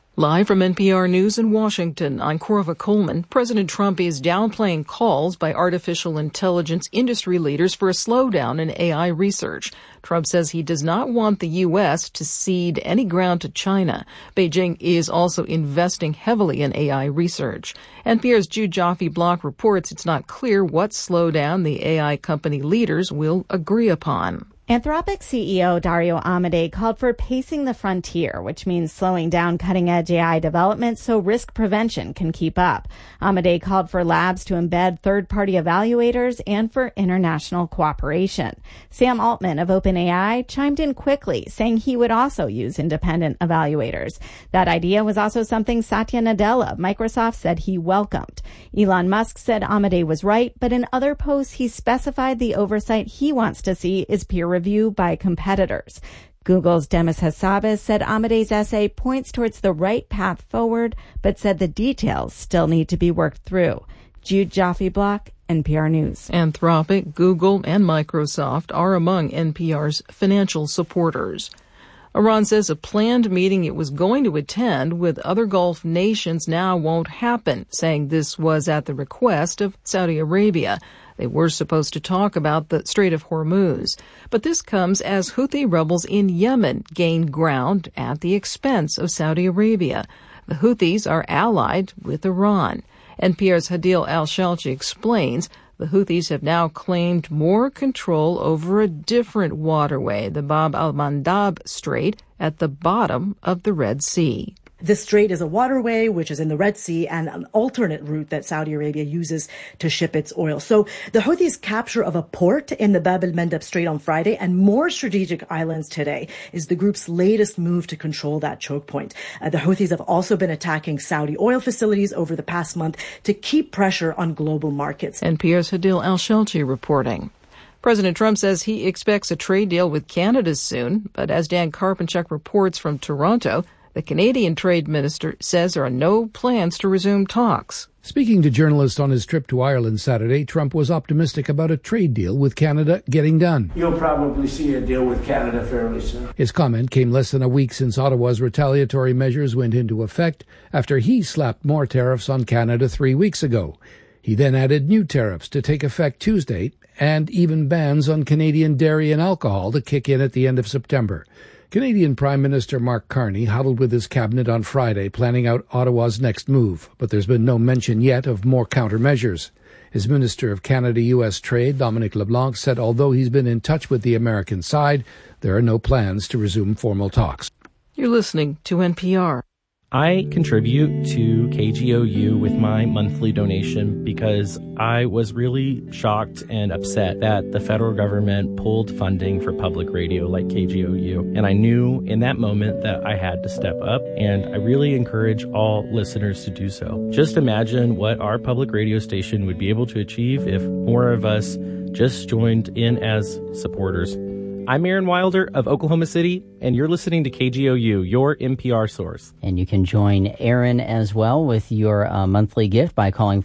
Live from NPR News in Washington, I'm Corva Coleman. President Trump is downplaying calls by artificial intelligence industry leaders for a slowdown in AI research. Trump says he does not want the U.S. to cede any ground to China. Beijing is also investing heavily in AI research. NPR's Jude Joffe-Block reports it's not clear what slowdown the AI company leaders will agree upon. Anthropic CEO Dario Amodei called for pacing the frontier, which means slowing down cutting-edge AI development so risk prevention can keep up. Amodei called for labs to embed third-party evaluators and for international cooperation. Sam Altman of OpenAI chimed in quickly, saying he would also use independent evaluators. That idea was also something Satya Nadella of Microsoft said he welcomed. Elon Musk said Amodei was right, but in other posts he specified the oversight he wants to see is peer review by competitors. Google's Demis Hassabis said Amodei's essay points towards the right path forward, but said the details still need to be worked through. Jude Joffe-Block, NPR News. Anthropic, Google, and Microsoft are among NPR's financial supporters. Iran says a planned meeting it was going to attend with other Gulf nations now won't happen, saying this was at the request of Saudi Arabia. They were supposed to talk about the Strait of Hormuz. But this comes as Houthi rebels in Yemen gain ground at the expense of Saudi Arabia. The Houthis are allied with Iran. NPR's Hadil Al-Shalchi explains the Houthis have now claimed more control over a different waterway, the Bab al-Mandab Strait, at the bottom of the Red Sea. This strait is a waterway which is in the Red Sea and an alternate route that Saudi Arabia uses to ship its oil. So the Houthis' capture of a port in the Bab al-Mandab Strait on Friday and more strategic islands today is the group's latest move to control that choke point. The Houthis have also been attacking Saudi oil facilities over the past month to keep pressure on global markets. NPR's Hadil Al-Shalchi reporting. President Trump says he expects a trade deal with Canada soon, but as Dan Karpenchuk reports from Toronto, the Canadian trade minister says there are no plans to resume talks. Speaking to journalists on his trip to Ireland Saturday, Trump was optimistic about a trade deal with Canada getting done. You'll probably see a deal with Canada fairly soon. His comment came less than a week since Ottawa's retaliatory measures went into effect after he slapped more tariffs on Canada 3 weeks ago. He then added new tariffs to take effect Tuesday and even bans on Canadian dairy and alcohol to kick in at the end of September. Canadian Prime Minister Mark Carney huddled with his cabinet on Friday, planning out Ottawa's next move, but there's been no mention yet of more countermeasures. His Minister of Canada-U.S. Trade, Dominic LeBlanc, said although he's been in touch with the American side, there are no plans to resume formal talks. You're listening to NPR. I contribute to KGOU with my monthly donation because I was really shocked and upset that the federal government pulled funding for public radio like KGOU. And I knew in that moment that I had to step up, and I really encourage all listeners to do so. Just imagine what our public radio station would be able to achieve if more of us just joined in as supporters. I'm Aaron Wilder of Oklahoma City, and you're listening to KGOU, your NPR source. And you can join Aaron as well with your monthly gift by calling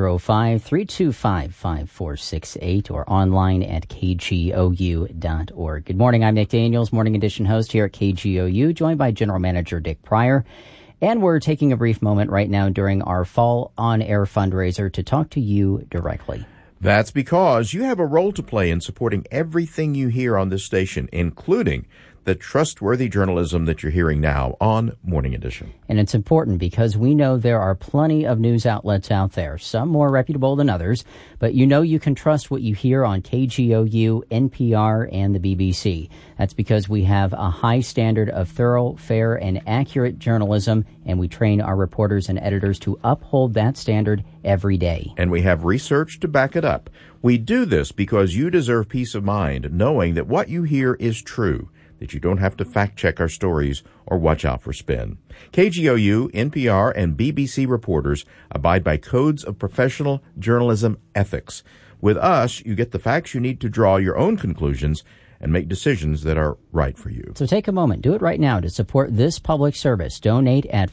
405-325-5468 or online at kgou.org. Good morning, I'm Nick Daniels, Morning Edition host here at KGOU, joined by General Manager Dick Pryor. And we're taking a brief moment right now during our Fall On Air fundraiser to talk to you directly. That's because you have a role to play in supporting everything you hear on this station, including the trustworthy journalism that you're hearing now on Morning Edition. And it's important because we know there are plenty of news outlets out there, some more reputable than others, but you know you can trust what you hear on KGOU, NPR, and the BBC. That's because we have a high standard of thorough, fair, and accurate journalism, and we train our reporters and editors to uphold that standard every day. And we have research to back it up. We do this because you deserve peace of mind knowing that what you hear is true, that you don't have to fact-check our stories or watch out for spin. KGOU, NPR, and BBC reporters abide by codes of professional journalism ethics. With us, you get the facts you need to draw your own conclusions and make decisions that are right for you. So take a moment. Do it right now to support this public service. Donate at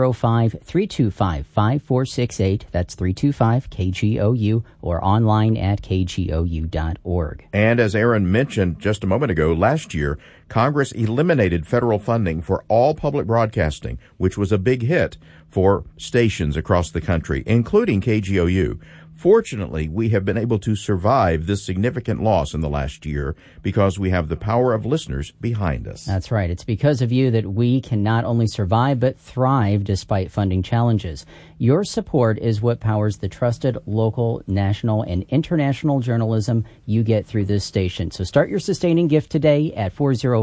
405-325-5468. That's 325-KGOU, or online at kgou.org. And as Aaron mentioned just a moment ago, last year, Congress eliminated federal funding for all public broadcasting, which was a big hit for stations across the country, including KGOU. Fortunately, we have been able to survive this significant loss in the last year because we have the power of listeners behind us. That's right. It's because of you that we can not only survive but thrive despite funding challenges. Your support is what powers the trusted local, national, and international journalism you get through this station. So start your sustaining gift today at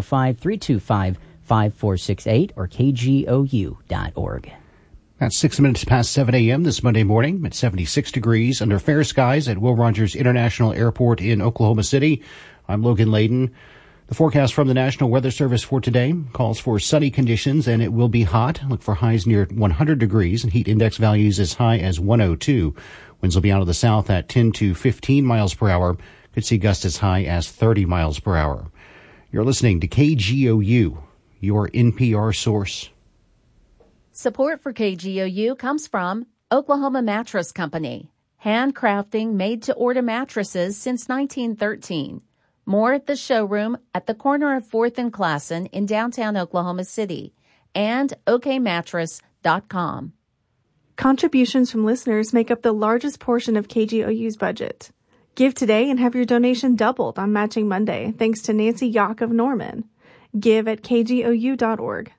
405-325-5468 or kgou.org. That's 6 minutes past 7 a.m. this Monday morning at 76 degrees under fair skies at Will Rogers International Airport in Oklahoma City. I'm Logan Layden. The forecast from the National Weather Service for today calls for sunny conditions and it will be hot. Look for highs near 100 degrees and heat index values as high as 102. Winds will be out of the south at 10 to 15 miles per hour. Could see gusts as high as 30 miles per hour. You're listening to KGOU, your NPR source. Support for KGOU comes from Oklahoma Mattress Company, handcrafting made-to-order mattresses since 1913. More at the showroom at the corner of 4th and Classen in downtown Oklahoma City, and okmattress.com. Contributions from listeners make up the largest portion of KGOU's budget. Give today and have your donation doubled on Matching Monday, thanks to Nancy Yock of Norman. Give at kgou.org.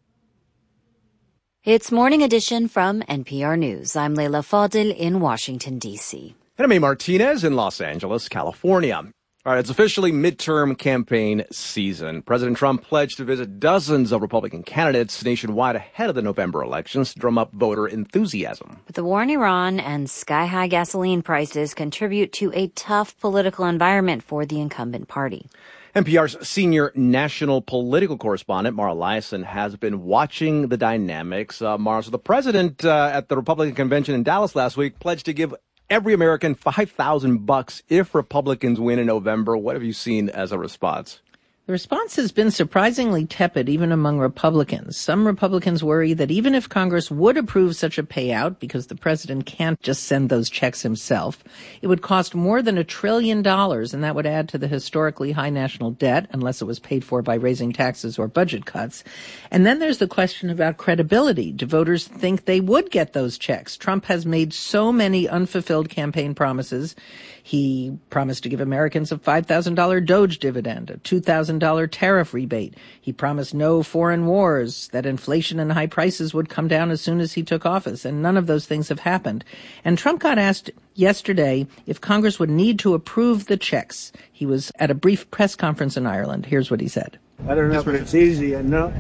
It's Morning Edition from NPR News. I'm Leila Fadil in Washington, D.C. And I'm A. Martinez in Los Angeles, California. All right, it's officially midterm campaign season. President Trump pledged to visit dozens of Republican candidates nationwide ahead of the November elections to drum up voter enthusiasm. But the war in Iran and sky-high gasoline prices contribute to a tough political environment for the incumbent party. NPR's senior national political correspondent, Mara Liasson, has been watching the dynamics. Mara, so the president at the Republican convention in Dallas last week pledged to give every American $5,000 if Republicans win in November. What have you seen as a response? The response has been surprisingly tepid, even among Republicans. Some Republicans worry that even if Congress would approve such a payout, because the president can't just send those checks himself, it would cost more than $1 trillion, and that would add to the historically high national debt, unless it was paid for by raising taxes or budget cuts. And then there's the question about credibility. Do voters think they would get those checks? Trump has made so many unfulfilled campaign promises. He promised to give Americans a $5,000 Doge dividend, a $2,000 tariff rebate. He promised no foreign wars, that inflation and high prices would come down as soon as he took office, and none of those things have happened. And Trump got asked yesterday if Congress would need to approve the checks. He was at a brief press conference in Ireland. Here's what he said. I don't know if it's easy, and no,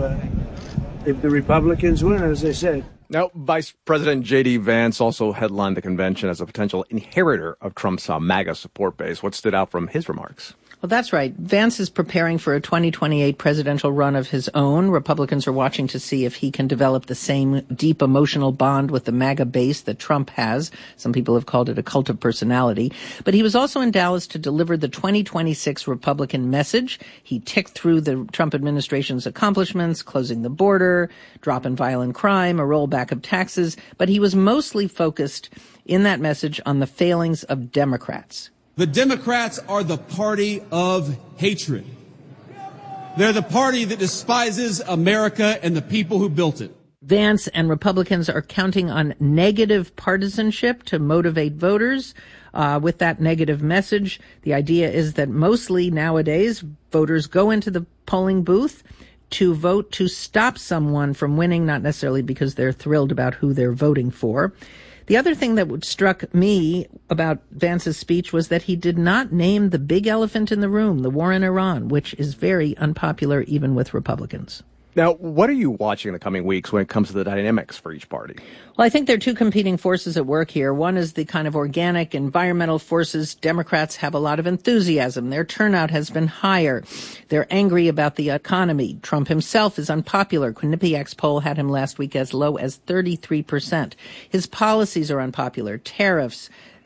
if the Republicans win, as they said. Now, Vice President J.D. Vance also headlined the convention as a potential inheritor of Trump's MAGA support base. What stood out from his remarks? Well, that's right. Vance is preparing for a 2028 presidential run of his own. Republicans are watching to see if he can develop the same deep emotional bond with the MAGA base that Trump has. Some people have called it a cult of personality. But he was also in Dallas to deliver the 2026 Republican message. He ticked through the Trump administration's accomplishments, closing the border, drop in violent crime, a rollback of taxes. But he was mostly focused in that message on the failings of Democrats. The Democrats are the party of hatred. They're the party that despises America and the people who built it. Vance and Republicans are counting on negative partisanship to motivate voters with that negative message. The idea is that mostly nowadays voters go into the polling booth to vote to stop someone from winning, not necessarily because they're thrilled about who they're voting for. The other thing that struck me about Vance's speech was that he did not name the big elephant in the room, the war in Iran, which is very unpopular even with Republicans. Now, what are you watching in the coming weeks when it comes to the dynamics for each party? Well, I think there are two competing forces at work here. One is the kind of organic environmental forces. Democrats have a lot of enthusiasm. Their turnout has been higher. They're angry about the economy. Trump himself is unpopular. Quinnipiac's poll had him last week as low as 33%. His policies are unpopular. Tariffs,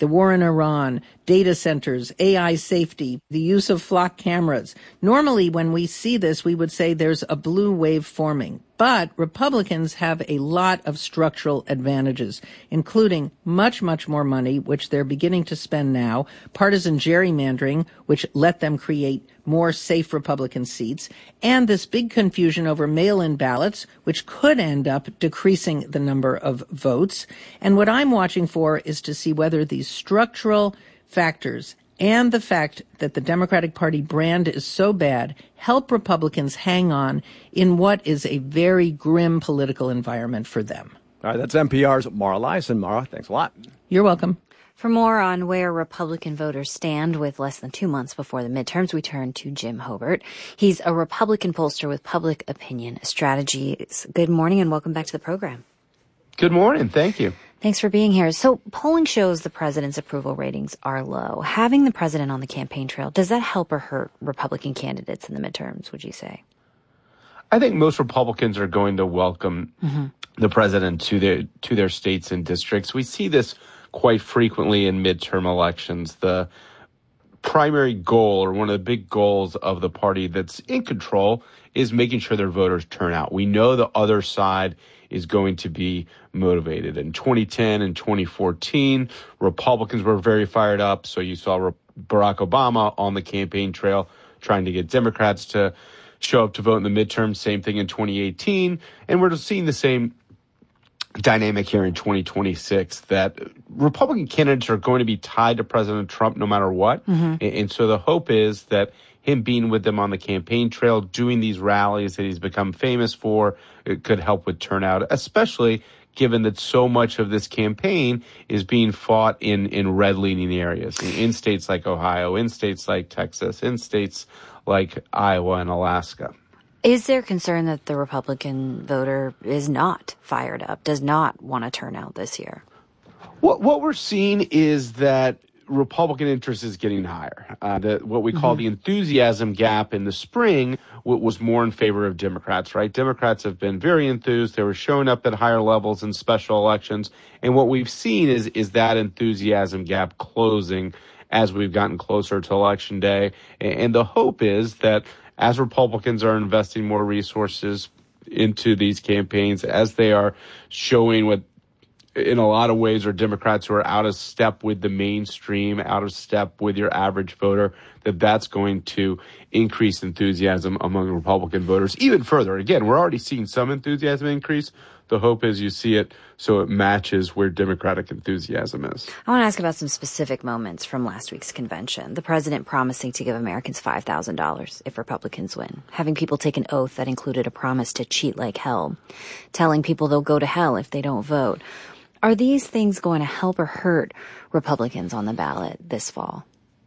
the war in Iran, data centers, AI safety, the use of flock cameras. Normally, when we see this, we would say there's a blue wave forming. But Republicans have a lot of structural advantages, including much, much more money, which they're beginning to spend now, partisan gerrymandering, which let them create more safe Republican seats, and this big confusion over mail-in ballots, which could end up decreasing the number of votes. And what I'm watching for is to see whether these structural factors and the fact that the Democratic Party brand is so bad help Republicans hang on in what is a very grim political environment for them. All right, that's NPR's Mara Liasson. Mara, thanks a lot. You're welcome. For more on where Republican voters stand with less than 2 months before the midterms, we turn to Jim Hobert. He's a Republican pollster with Public Opinion Strategies. Good morning and welcome back to the program. Good morning. Thank you. Thanks for being here. So polling shows the president's approval ratings are low. Having the president on the campaign trail, does that help or hurt Republican candidates in the midterms, would you say? I think most Republicans are going to welcome the president to their states and districts. We see this quite frequently in midterm elections. The primary goal, or one of the big goals of the party that's in control, is making sure their voters turn out. We know the other side is going to be motivated. In 2010 and 2014, Republicans were very fired up. So you saw Barack Obama on the campaign trail trying to get Democrats to show up to vote in the midterms. Same thing in 2018. And we're seeing the same dynamic here in 2026, that Republican candidates are going to be tied to President Trump no matter what. And so the hope is that him being with them on the campaign trail, doing these rallies that he's become famous for, it could help with turnout, especially given that so much of this campaign is being fought in red-leaning areas, in states like Ohio, in states like Texas, in states like Iowa and Alaska. Is there concern that the Republican voter is not fired up, does not want to turn out this year? What we're seeing is that Republican interest is getting higher. What we call the enthusiasm gap in the spring was more in favor of Democrats, right? Democrats have been very enthused. They were showing up at higher levels in special elections. And what we've seen is that enthusiasm gap closing as we've gotten closer to Election Day. And the hope is that as Republicans are investing more resources into these campaigns, as they are showing what in a lot of ways are Democrats who are out of step with the mainstream, out of step with your average voter, that's going to increase enthusiasm among Republican voters even further. Again, we're already seeing some enthusiasm increase. The hope is you see it so it matches where Democratic enthusiasm is. I want to ask about some specific moments from last week's convention. The president promising to give Americans $5,000 if Republicans win, having people take an oath that included a promise to cheat like hell, telling people they'll go to hell if they don't vote. Are these things going to help or hurt Republicans on the ballot this fall?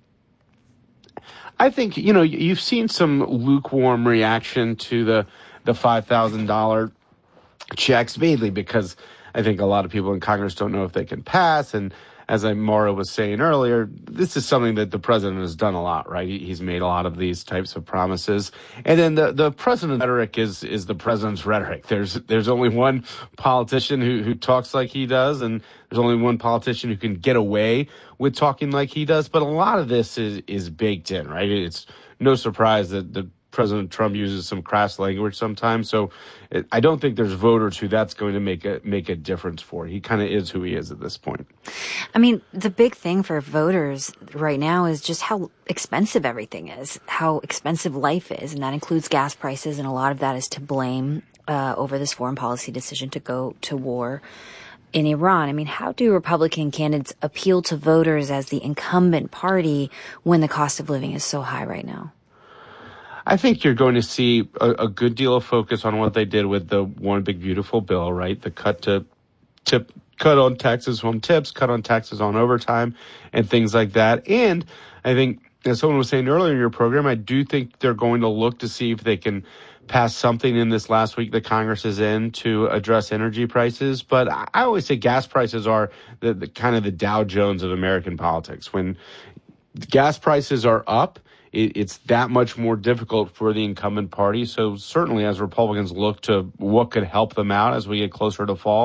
I think, you've seen some lukewarm reaction to the $5,000 checks, mainly because I think a lot of people in Congress don't know if they can pass. And as Mara was saying earlier, this is something that the president has done a lot, right? He's made a lot of these types of promises. And then the president's rhetoric is the president's rhetoric. There's only one politician who talks like he does, and there's only one politician who can get away with talking like he does. But a lot of this is baked in, right? It's no surprise that President Trump uses some crass language sometimes. So I don't think there's voters who that's going to make a difference for. He kind of is who he is at this point. I mean, the big thing for voters right now is just how expensive everything is, how expensive life is. And that includes gas prices. And a lot of that is to blame over this foreign policy decision to go to war in Iran. I mean, how do Republican candidates appeal to voters as the incumbent party when the cost of living is so high right now? I think you're going to see a good deal of focus on what they did with the One Big Beautiful Bill, right? The cut on taxes on tips, cut on taxes on overtime, and things like that. And I think, as someone was saying earlier in your program, I do think they're going to look to see if they can pass something in this last week that Congress is in to address energy prices. But I always say gas prices are the kind of the Dow Jones of American politics. When gas prices are up, it's that much more difficult for the incumbent party. So certainly as Republicans look to what could help them out as we get closer to fall,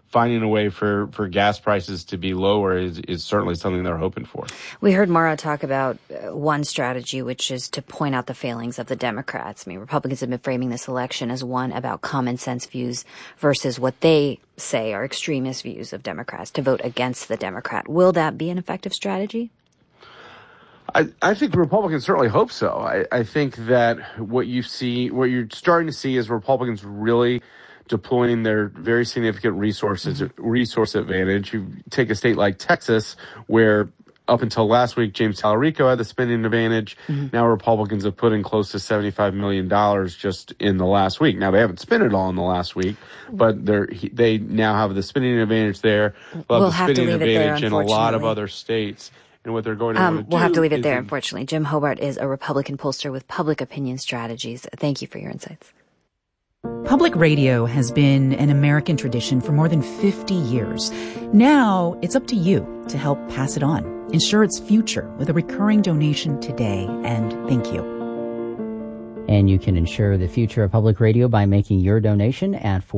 finding a way for gas prices to be lower is certainly something they're hoping for. We heard Mara talk about one strategy, which is to point out the failings of the Democrats. I mean, Republicans have been framing this election as one about common sense views versus what they say are extremist views of Democrats, to vote against the Democrat. Will that be an effective strategy? I think Republicans certainly hope so. I think that what you're starting to see is Republicans really deploying their very significant resource advantage. You take a state like Texas, where up until last week, James Talarico had the spending advantage. Mm-hmm. Now Republicans have put in close to $75 million just in the last week. Now, they haven't spent it all in the last week, but they now have the spending advantage there. We'll have the spending advantage in a lot of other states. And what they're going to want to do. We'll have to leave it there, unfortunately. Jim Hobart is a Republican pollster with Public Opinion Strategies. Thank you for your insights. Public radio has been an American tradition for more than 50 years. Now it's up to you to help pass it on. Ensure its future with a recurring donation today, and thank you. And you can ensure the future of public radio by making your donation at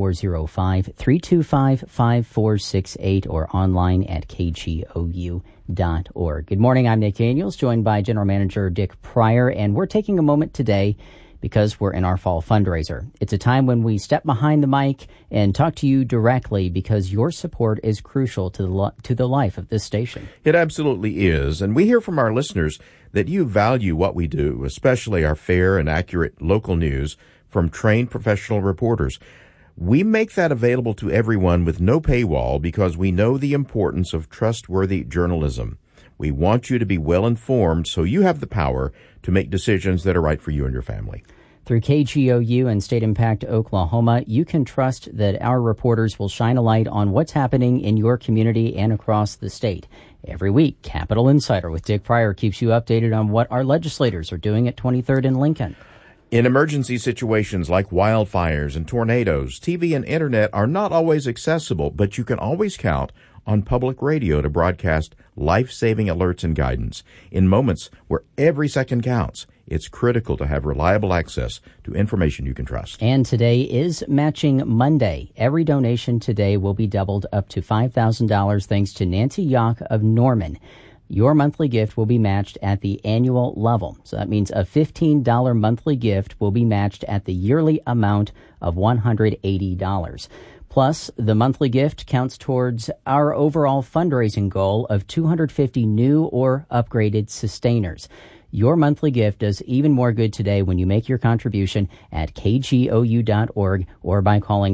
405-325-5468 or online at kgou.org. Good morning, I'm Nick Daniels, joined by General Manager Dick Pryor, and we're taking a moment today because we're in our fall fundraiser. It's a time when we step behind the mic and talk to you directly because your support is crucial to the life of this station. It absolutely is, and we hear from our listeners that you value what we do, especially our fair and accurate local news from trained professional reporters. We make that available to everyone with no paywall because we know the importance of trustworthy journalism. We want you to be well informed so you have the power to make decisions that are right for you and your family. Through KGOU and State Impact Oklahoma, you can trust that our reporters will shine a light on what's happening in your community and across the state. Every week, Capitol Insider with Dick Pryor keeps you updated on what our legislators are doing at 23rd and Lincoln. In emergency situations like wildfires and tornadoes, TV and internet are not always accessible, but you can always count on public radio to broadcast life-saving alerts and guidance. In moments where every second counts, it's critical to have reliable access to information you can trust. And today is Matching Monday. Every donation today will be doubled up to $5,000 thanks to Nancy Yock of Norman. Your monthly gift will be matched at the annual level. So that means a $15 monthly gift will be matched at the yearly amount of $180. Plus, the monthly gift counts towards our overall fundraising goal of 250 new or upgraded sustainers. Your monthly gift does even more good today when you make your contribution at kgou.org or by calling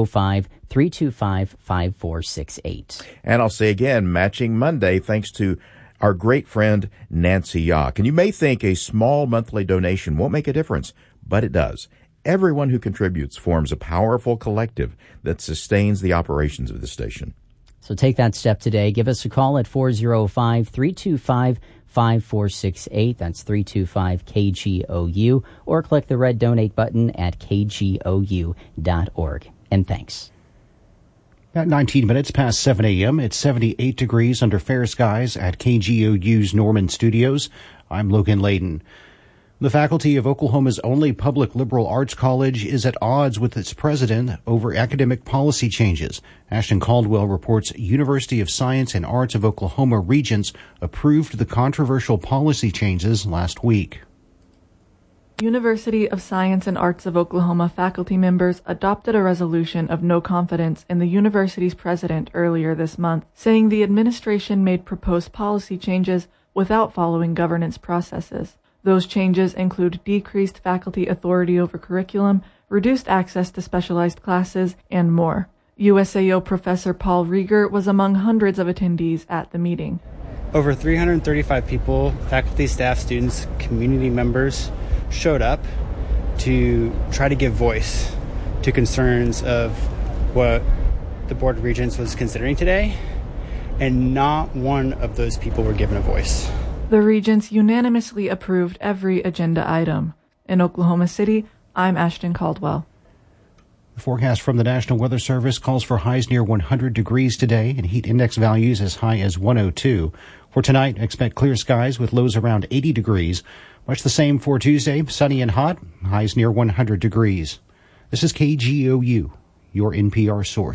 405-325-5468. And I'll say again, Matching Monday, thanks to our great friend Nancy Yock. And you may think a small monthly donation won't make a difference, but it does. Everyone who contributes forms a powerful collective that sustains the operations of the station. So take that step today. Give us a call at 405-325-5468. That's 325-KGOU. Or click the red donate button at kgou.org. And thanks. At 19 minutes past 7 a.m., it's 78 degrees under fair skies at KGOU's Norman Studios. I'm Logan Layden. The faculty of Oklahoma's only public liberal arts college is at odds with its president over academic policy changes. Ashton Caldwell reports University of Science and Arts of Oklahoma Regents approved the controversial policy changes last week. University of Science and Arts of Oklahoma faculty members adopted a resolution of no confidence in the university's president earlier this month, saying the administration made proposed policy changes without following governance processes. Those changes include decreased faculty authority over curriculum, reduced access to specialized classes, and more. USAO Professor Paul Rieger was among hundreds of attendees at the meeting. Over 335 people, faculty, staff, students, community members, showed up to try to give voice to concerns of what the Board of Regents was considering today, and not one of those people were given a voice. The Regents unanimously approved every agenda item. In Oklahoma City, I'm Ashton Caldwell. The forecast from the National Weather Service calls for highs near 100 degrees today and heat index values as high as 102. For tonight, expect clear skies with lows around 80 degrees. Much the same for Tuesday, sunny and hot, highs near 100 degrees. This is KGOU, your NPR source.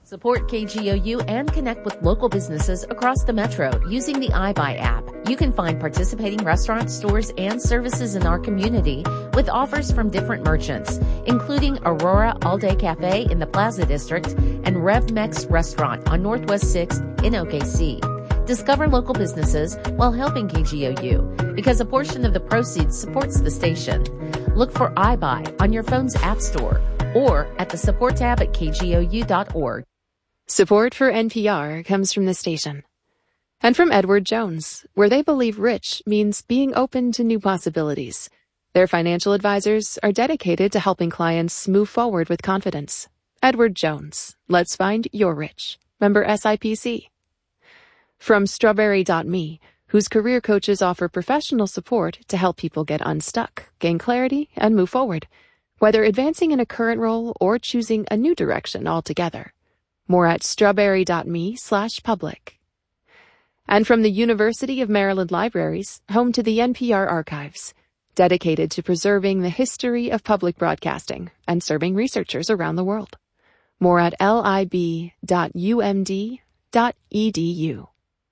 Support KGOU and connect with local businesses across the metro using the iBuy app. You can find participating restaurants, stores, and services in our community with offers from different merchants, including Aurora All Day Cafe in the Plaza District and RevMex Restaurant on Northwest 6th in OKC. Discover local businesses while helping KGOU because a portion of the proceeds supports the station. Look for iBuy on your phone's app store or at the support tab at kgou.org. Support for NPR comes from the station and from Edward Jones, where they believe rich means being open to new possibilities. Their financial advisors are dedicated to helping clients move forward with confidence. Edward Jones, let's find your rich. Member SIPC. From Strawberry.me, whose career coaches offer professional support to help people get unstuck, gain clarity, and move forward, whether advancing in a current role or choosing a new direction altogether. More at strawberry.me/public. And from the University of Maryland Libraries, home to the NPR Archives, dedicated to preserving the history of public broadcasting and serving researchers around the world. More at lib.umd.edu.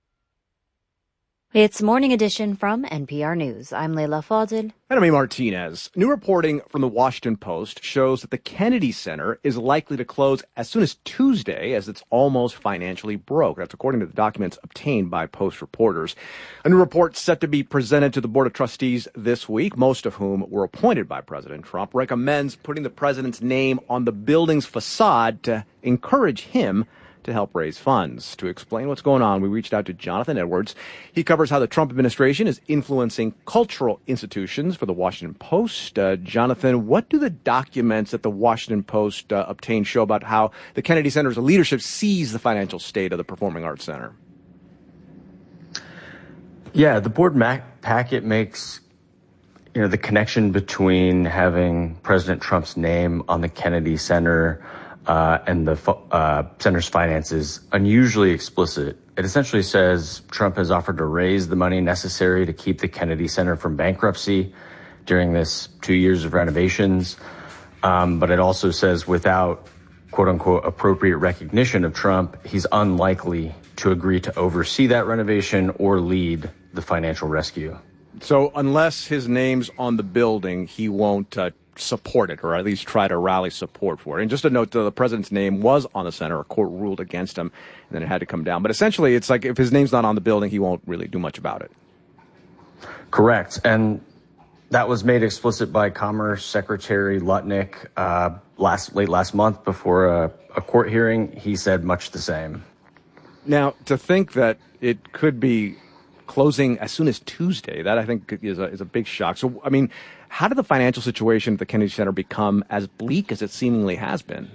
It's Morning Edition from NPR News. I'm Leila Fadil. And I'm Martinez. New reporting from the Washington Post shows that the Kennedy Center is likely to close as soon as Tuesday, as it's almost financially broke. That's according to the documents obtained by Post reporters. A new report set to be presented to the Board of Trustees this week, most of whom were appointed by President Trump, recommends putting the president's name on the building's facade to encourage him to help raise funds. To explain what's going on, we reached out to Jonathan Edwards. He covers how the Trump administration is influencing cultural institutions for the Washington Post. Jonathan, what do the documents that the Washington Post obtained show about how the Kennedy Center's leadership sees the financial state of the Performing Arts Center? Yeah, the board packet makes the connection between having President Trump's name on the Kennedy Center and the center's finances unusually explicit. It essentially says Trump has offered to raise the money necessary to keep the Kennedy Center from bankruptcy during this 2 years of renovations. But it also says without, quote unquote, appropriate recognition of Trump, he's unlikely to agree to oversee that renovation or lead the financial rescue. So unless his name's on the building, he won't support it, or at least try to rally support for it. And just a note, the president's name was on the center. A court ruled against him, and then it had to come down. But essentially, it's like if his name's not on the building, he won't really do much about it. Correct. And that was made explicit by Commerce Secretary Lutnick late last month before a court hearing. He said much the same. Now, to think that it could be closing as soon as Tuesday, that I think is a big shock. So, I mean, how did the financial situation at the Kennedy Center become as bleak as it seemingly has been?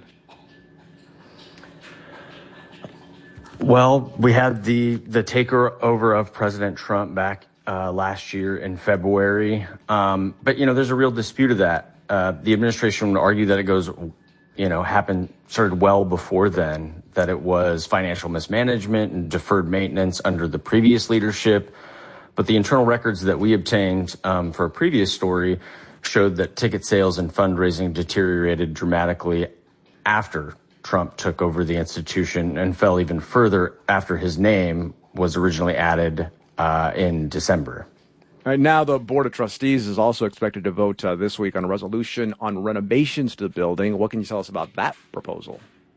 Well, we had the takeover of President Trump back last year in February. But, there's a real dispute of that. The administration would argue that it started well before then, that it was financial mismanagement and deferred maintenance under the previous leadership. But the internal records that we obtained for a previous story showed that ticket sales and fundraising deteriorated dramatically after Trump took over the institution and fell even further after his name was originally added in December. All right, now the Board of Trustees is also expected to vote this week on a resolution on renovations to the building. What can you tell us about that proposal?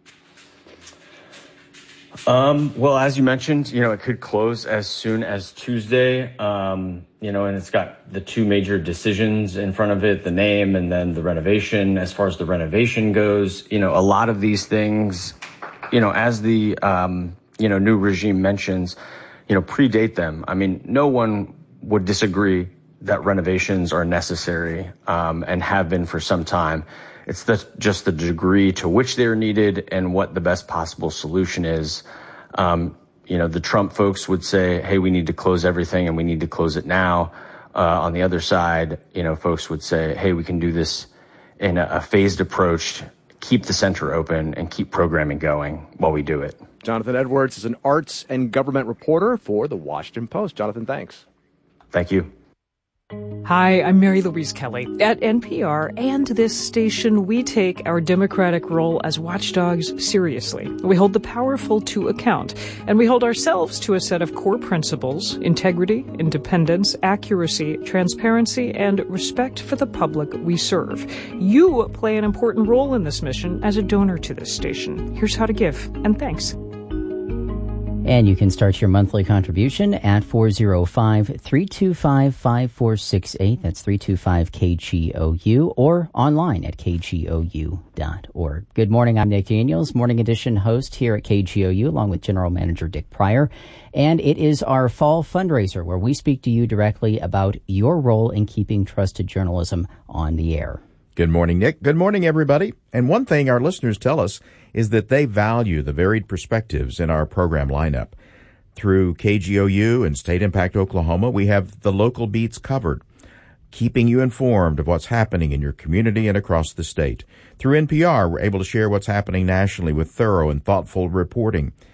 Well, as you mentioned, it could close as soon as Tuesday, and it's got the two major decisions in front of it, the name and then the renovation. As far as the renovation goes, a lot of these things, as the, new regime mentions, predate them. I mean, no one would disagree that renovations are necessary, and have been for some time. It's just the degree to which they're needed and what the best possible solution is. The Trump folks would say, hey, we need to close everything and we need to close it now. On the other side, folks would say, hey, we can do this in a phased approach, keep the center open and keep programming going while we do it. Jonathan Edwards is an arts and government reporter for the Washington Post. Jonathan, thanks. Thank you. Hi, I'm Mary Louise Kelly. At NPR and this station, we take our democratic role as watchdogs seriously. We hold the powerful to account, and we hold ourselves to a set of core principles: integrity, independence, accuracy, transparency, and respect for the public we serve. You play an important role in this mission as a donor to this station. Here's how to give, and thanks. And you can start your monthly contribution at 405-325-5468. That's 325-KGOU, or online at kgou.org. Good morning. I'm Nick Daniels, Morning Edition host here at KGOU, along with General Manager Dick Pryor. And it is our fall fundraiser where we speak to you directly about your role in keeping trusted journalism on the air. Good morning, Nick. Good morning, everybody. And one thing our listeners tell us is that they value the varied perspectives in our program lineup. Through KGOU and State Impact Oklahoma, we have the local beats covered, keeping you informed of what's happening in your community and across the state. Through NPR, we're able to share what's happening nationally with thorough and thoughtful reporting.